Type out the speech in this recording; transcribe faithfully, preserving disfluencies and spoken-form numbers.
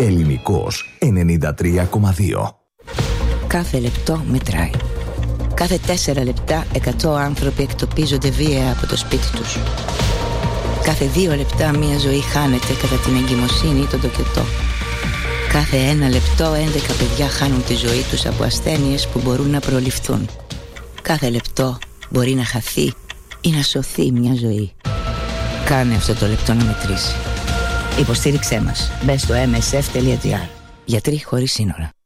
Ελληνικός ενενήντα τρία κόμμα δύο. Κάθε λεπτό μετράει. Κάθε τέσσερα λεπτά εκατό άνθρωποι εκτοπίζονται βία από το σπίτι τους. Κάθε δύο λεπτά μία ζωή χάνεται κατά την εγκυμοσύνη ή τον τοκετό. Κάθε ένα λεπτό έντεκα παιδιά χάνουν τη ζωή τους από ασθένειες που μπορούν να προληφθούν. Κάθε λεπτό μπορεί να χαθεί ή να σωθεί μια ζωή. Κάνε αυτό το λεπτό να μετρήσει. Υποστήριξέ μας. Μπες στο εμ ες εφ τελεία τζι άρ. Γιατροί χωρίς σύνορα.